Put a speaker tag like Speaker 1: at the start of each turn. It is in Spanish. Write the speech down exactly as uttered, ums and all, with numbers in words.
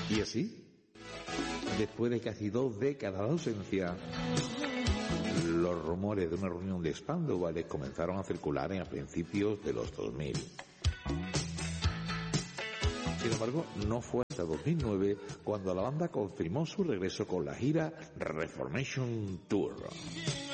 Speaker 1: Y así, después de casi dos décadas de ausencia, los rumores de una reunión de Spandau Ballet comenzaron a circular a principios de los dos mil. Sin embargo, no fue hasta dos mil nueve cuando la banda confirmó su regreso con la gira Reformation Tour.